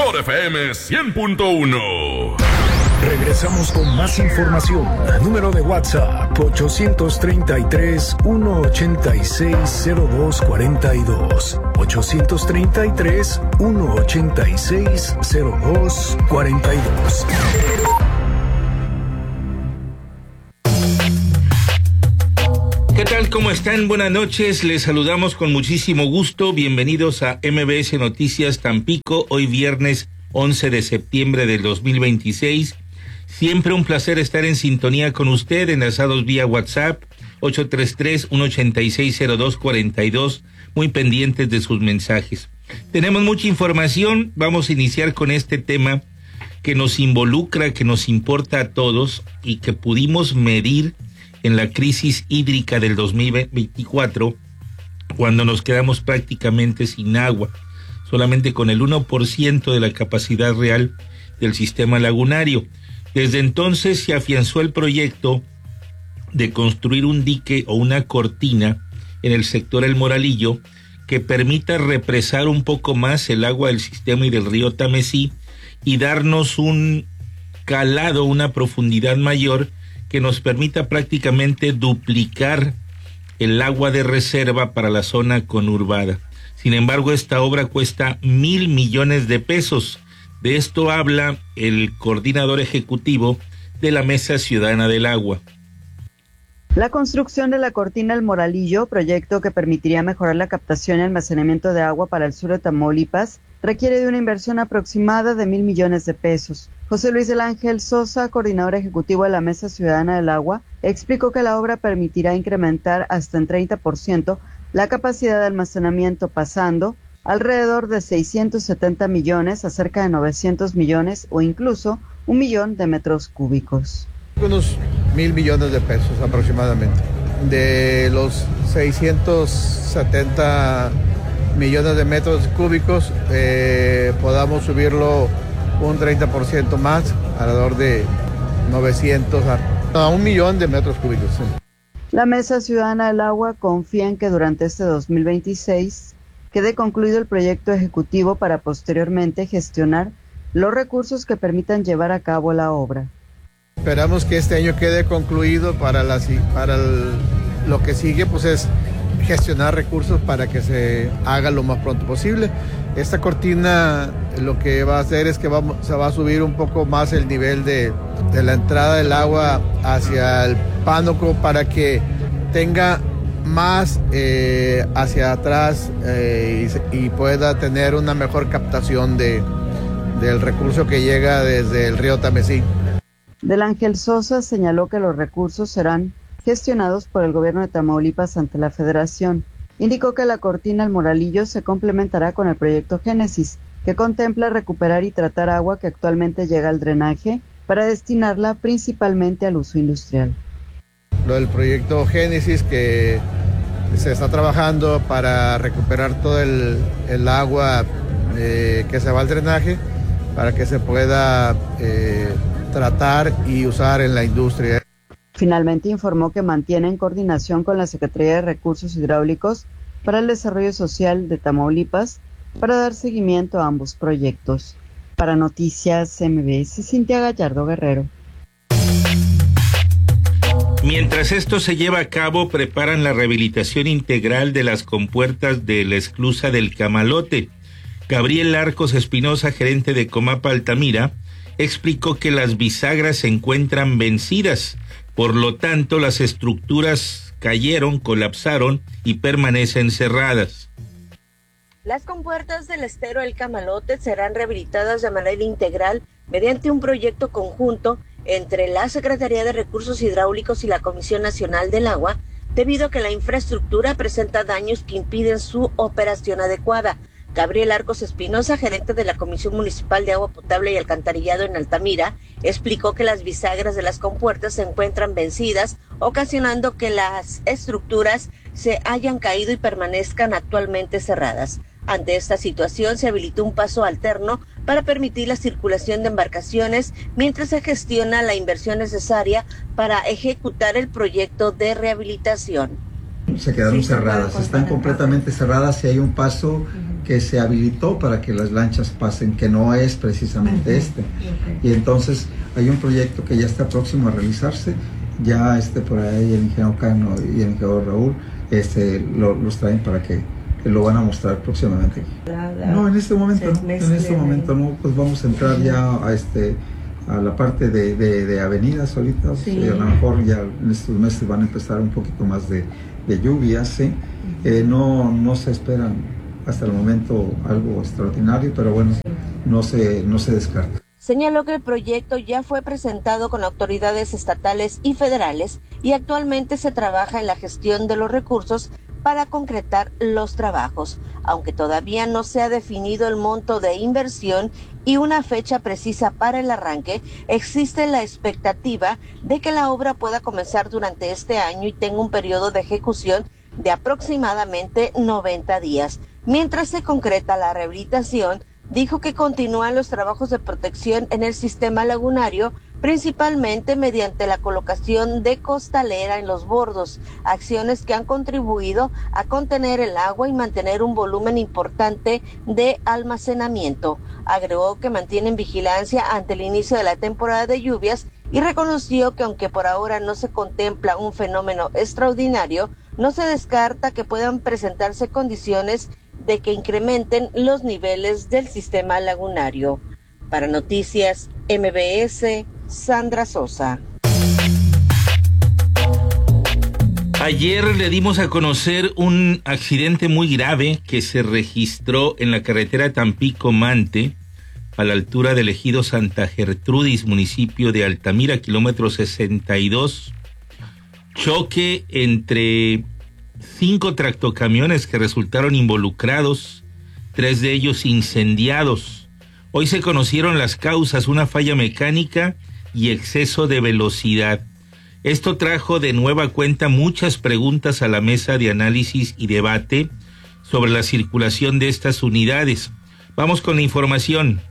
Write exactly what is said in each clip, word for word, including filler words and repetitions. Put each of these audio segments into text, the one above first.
mejor F M cien punto uno. Regresamos con más información. Número de WhatsApp ochocientos treinta y tres, ciento ochenta y seis, cero dos cuarenta y dos. ochocientos treinta y tres, ciento ochenta y seis, cero dos cuarenta y dos. ¿Qué tal? ¿Cómo están? Buenas noches. Les saludamos con muchísimo gusto. Bienvenidos a M B S Noticias Tampico. Hoy viernes once de septiembre del dos mil veintiséis. Siempre un placer estar en sintonía con usted, enlazados vía WhatsApp ocho tres tres, ciento ochenta y seis, cero dos cuarenta y dos, muy pendientes de sus mensajes. Tenemos mucha información. Vamos a iniciar con este tema que nos involucra, que nos importa a todos y que pudimos medir en la crisis hídrica del dos mil veinticuatro, cuando nos quedamos prácticamente sin agua, solamente con el uno por ciento de la capacidad real del sistema lagunario. Desde entonces se afianzó el proyecto de construir un dique o una cortina en el sector El Moralillo que permita represar un poco más el agua del sistema y del río Tamesí y darnos un calado, una profundidad mayor que nos permita prácticamente duplicar el agua de reserva para la zona conurbada. Sin embargo, esta obra cuesta mil millones de pesos. De esto habla el coordinador ejecutivo de la Mesa Ciudadana del Agua. La construcción de la cortina El Moralillo, proyecto que permitiría mejorar la captación y almacenamiento de agua para el sur de Tamaulipas, requiere de una inversión aproximada de mil millones de pesos. José Luis del Ángel Sosa, coordinador ejecutivo de la Mesa Ciudadana del Agua, explicó que la obra permitirá incrementar hasta en treinta por ciento la capacidad de almacenamiento, pasando alrededor de seiscientos setenta millones a cerca de novecientos millones o incluso un millón de metros cúbicos. Unos mil millones de pesos aproximadamente. De los seiscientos setenta millones de metros cúbicos, eh, podamos subirlo un treinta por ciento más, alrededor de novecientos a, a un millón de metros cúbicos. Sí. La Mesa Ciudadana del Agua confía en que durante este dos mil veintiséis quede concluido el proyecto ejecutivo para posteriormente gestionar los recursos que permitan llevar a cabo la obra. Esperamos que este año quede concluido. Para, la, para el, lo que sigue pues es gestionar recursos para que se haga lo más pronto posible. Esta cortina lo que va a hacer es que vamos, se va a subir un poco más el nivel de, de la entrada del agua hacia el Pánuco para que tenga más eh, hacia atrás eh, y, y pueda tener una mejor captación de, del recurso que llega desde el río Tamesí. Del Ángel Sosa señaló que los recursos serán gestionados por el gobierno de Tamaulipas ante la Federación. Indicó que la cortina El Moralillo se complementará con el proyecto Génesis, que contempla recuperar y tratar agua que actualmente llega al drenaje para destinarla principalmente al uso industrial. Lo del proyecto Génesis, que se está trabajando para recuperar todo el, el agua eh, que se va al drenaje para que se pueda eh, tratar y usar en la industria. Finalmente informó que mantienen coordinación con la Secretaría de Recursos Hidráulicos para el Desarrollo Social de Tamaulipas para dar seguimiento a ambos proyectos. Para Noticias M B S, Cintia Gallardo Guerrero. Mientras esto se lleva a cabo, preparan la rehabilitación integral de las compuertas de la esclusa del Camalote. Gabriel Arcos Espinosa, gerente de Comapa Altamira, explicó que las bisagras se encuentran vencidas, por lo tanto las estructuras cayeron, colapsaron y permanecen cerradas. Las compuertas del estero El Camalote serán rehabilitadas de manera integral mediante un proyecto conjunto entre la Secretaría de Recursos Hidráulicos y la Comisión Nacional del Agua, debido a que la infraestructura presenta daños que impiden su operación adecuada. Gabriel Arcos Espinosa, gerente de la Comisión Municipal de Agua Potable y Alcantarillado en Altamira, explicó que las bisagras de las compuertas se encuentran vencidas, ocasionando que las estructuras se hayan caído y permanezcan actualmente cerradas. Ante esta situación, se habilitó un paso alterno para permitir la circulación de embarcaciones mientras se gestiona la inversión necesaria para ejecutar el proyecto de rehabilitación. Se quedaron sí, cerradas, están completamente cerradas y hay un paso que que se habilitó para que las lanchas pasen, que no es precisamente este. Y entonces hay un proyecto que ya está próximo a realizarse, ya este por ahí el ingeniero Cano y el ingeniero Raúl este, lo, los traen para que, que lo van a mostrar próximamente. La, la, no, en este momento no, en este momento no, pues vamos a entrar ya a este a la parte de, de, de avenidas ahorita, sí. O sea, a lo mejor ya en estos meses van a empezar un poquito más de, de lluvias, ¿sí? Uh-huh. eh, no, no se esperan hasta el momento algo extraordinario, pero bueno, sí. no se, no se descarta. Señaló que el proyecto ya fue presentado con autoridades estatales y federales y actualmente se trabaja en la gestión de los recursos para concretar los trabajos, aunque todavía no se ha definido el monto de inversión y una fecha precisa para el arranque. Existe la expectativa de que la obra pueda comenzar durante este año y tenga un periodo de ejecución de aproximadamente noventa días. Mientras se concreta la rehabilitación, dijo que continúan los trabajos de protección en el sistema lagunario, principalmente mediante la colocación de costalera en los bordos, acciones que han contribuido a contener el agua y mantener un volumen importante de almacenamiento. Agregó que mantienen vigilancia ante el inicio de la temporada de lluvias y reconoció que aunque por ahora no se contempla un fenómeno extraordinario, no se descarta que puedan presentarse condiciones de que incrementen los niveles del sistema lagunario. Para Noticias M B S, Sandra Sosa. Ayer le dimos a conocer un accidente muy grave que se registró en la carretera Tampico-Mante, a la altura del ejido Santa Gertrudis, municipio de Altamira, kilómetro sesenta y dos. Choque entre cinco tractocamiones que resultaron involucrados, tres de ellos incendiados. Hoy se conocieron las causas, una falla mecánica y exceso de velocidad. Esto trajo de nueva cuenta muchas preguntas a la mesa de análisis y debate sobre la circulación de estas unidades. Vamos con la información.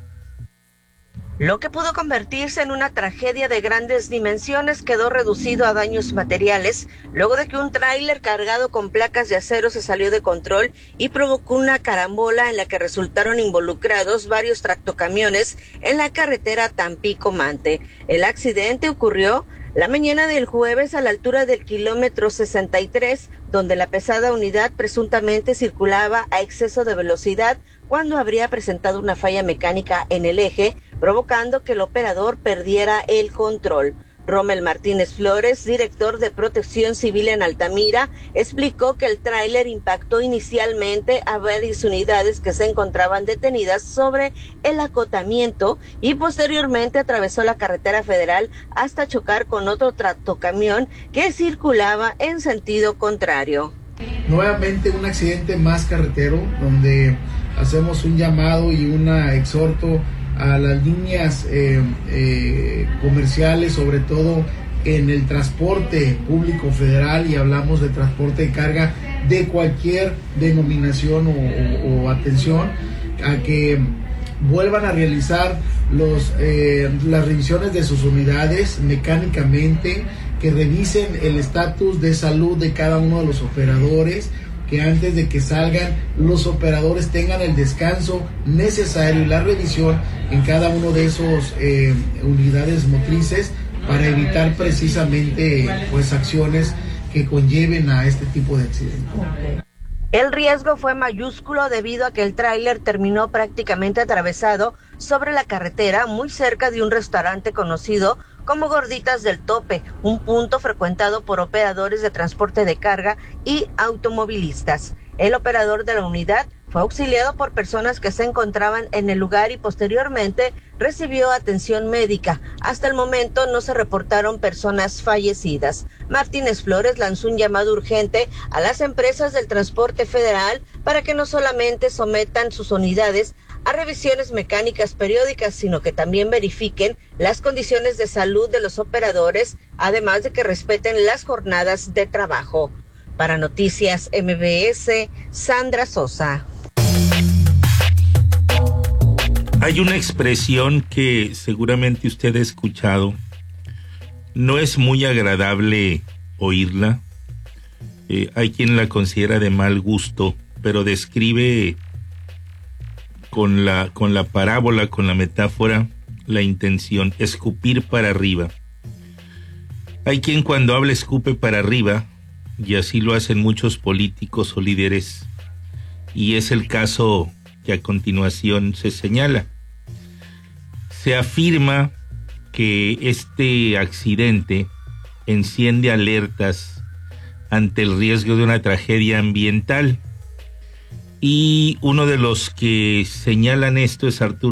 Lo que pudo convertirse en una tragedia de grandes dimensiones quedó reducido a daños materiales luego de que un tráiler cargado con placas de acero se salió de control y provocó una carambola en la que resultaron involucrados varios tractocamiones en la carretera Tampico-Mante. El accidente ocurrió la mañana del jueves a la altura del kilómetro sesenta y tres, donde la pesada unidad presuntamente circulaba a exceso de velocidad cuando habría presentado una falla mecánica en el eje, provocando que el operador perdiera el control. Rommel Martínez Flores, director de Protección Civil en Altamira, explicó que el tráiler impactó inicialmente a varias unidades que se encontraban detenidas sobre el acotamiento y posteriormente atravesó la carretera federal hasta chocar con otro tractocamión que circulaba en sentido contrario. Nuevamente un accidente más carretero donde hacemos un llamado y un exhorto a las líneas eh, eh, comerciales, sobre todo en el transporte público federal, y hablamos de transporte de carga de cualquier denominación o, o, o atención, a que vuelvan a realizar los, eh, las revisiones de sus unidades mecánicamente, que revisen el estatus de salud de cada uno de los operadores, que antes de que salgan los operadores tengan el descanso necesario y la revisión en cada uno de esos eh, unidades motrices para evitar precisamente pues acciones que conlleven a este tipo de accidentes. El riesgo fue mayúsculo debido a que el tráiler terminó prácticamente atravesado sobre la carretera muy cerca de un restaurante conocido como Gorditas del Tope, un punto frecuentado por operadores de transporte de carga y automovilistas. El operador de la unidad fue auxiliado por personas que se encontraban en el lugar y posteriormente recibió atención médica. Hasta el momento no se reportaron personas fallecidas. Martínez Flores lanzó un llamado urgente a las empresas del transporte federal para que no solamente sometan sus unidades a revisiones mecánicas periódicas, sino que también verifiquen las condiciones de salud de los operadores, además de que respeten las jornadas de trabajo. Para Noticias M B S, Sandra Sosa. Hay una expresión que seguramente usted ha escuchado. No es muy agradable oírla. Eh, hay quien la considera de mal gusto, pero describe con la, con la parábola, con la metáfora, la intención, escupir para arriba. Hay quien cuando habla escupe para arriba, y así lo hacen muchos políticos o líderes, y es el caso que a continuación se señala. Se afirma que este accidente enciende alertas ante el riesgo de una tragedia ambiental, y uno de los que señalan esto es Arturo